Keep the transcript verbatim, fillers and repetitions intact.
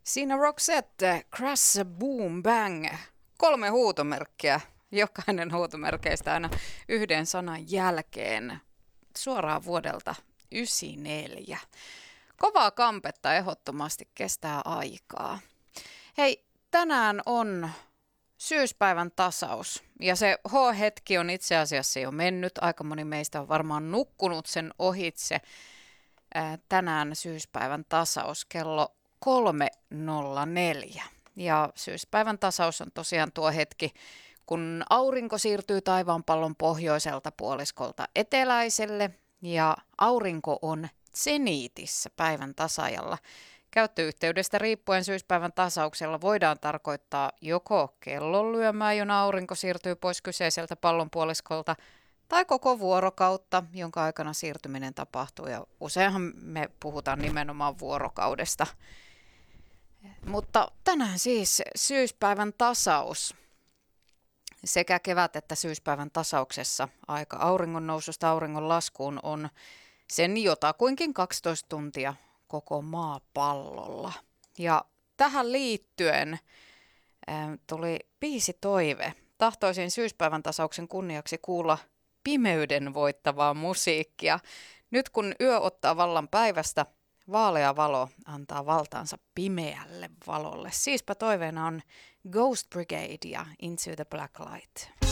Siinä Roxette, Crash, Boom, Bang. Kolme huutomerkkiä. Jokainen huutomerkeistä aina yhden sanan jälkeen. Suoraan vuodelta yhdeksänkymmentäneljä. Kovaa kampetta ehdottomasti kestää aikaa. Hei, tänään on syyspäivän tasaus. Ja se H-hetki on itse asiassa jo mennyt. Aika moni meistä on varmaan nukkunut sen ohitse. Ää, tänään syyspäivän tasaus kello kolme nolla neljä. Ja syyspäivän tasaus on tosiaan tuo hetki, kun aurinko siirtyy taivaanpallon pohjoiselta puoliskolta eteläiselle ja aurinko on zeniitissä päivän tasajalla. Käyttöyhteydestä riippuen syyspäivän tasauksella voidaan tarkoittaa joko kellon lyömää, jona aurinko siirtyy pois kyseiseltä pallonpuoliskolta, tai koko vuorokautta, jonka aikana siirtyminen tapahtuu. Ja useinhan me puhutaan nimenomaan vuorokaudesta. Mutta tänään siis syyspäivän tasaus. Sekä kevät- että syyspäivän tasauksessa aika auringon noususta auringon laskuun on sen jotakuinkin kaksitoista tuntia koko maapallolla. Ja tähän liittyen äh, tuli biisitoive. Tahtoisin syyspäivän tasauksen kunniaksi kuulla pimeyden voittavaa musiikkia. Nyt kun yö ottaa vallan päivästä, vaalea valo antaa valtaansa pimeälle valolle. Siispä toiveena on Ghost Brigade ja Into the Black Light.